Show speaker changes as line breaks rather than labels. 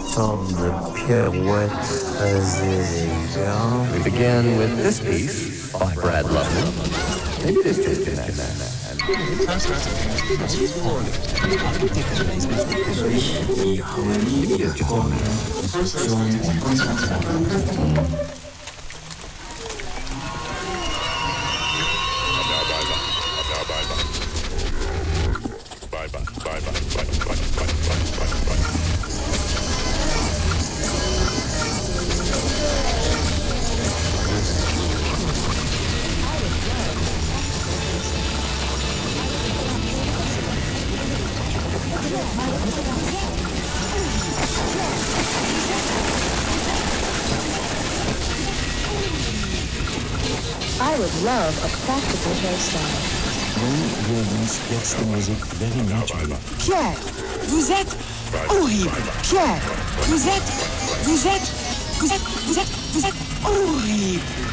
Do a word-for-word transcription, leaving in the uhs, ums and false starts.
sorte de pirouette très élégante.
We begin with this piece by Brad Lovely. Maybe it is just in that.
Die Harmonie der Töne, Konstruktion und Konzentration.
I would love a practical hairstyle.
Nous voulons jetzt die Musik very naturally.
Pierre, vous êtes horrible. Pierre, vous êtes, vous êtes, vous êtes, vous êtes, vous êtes horrible.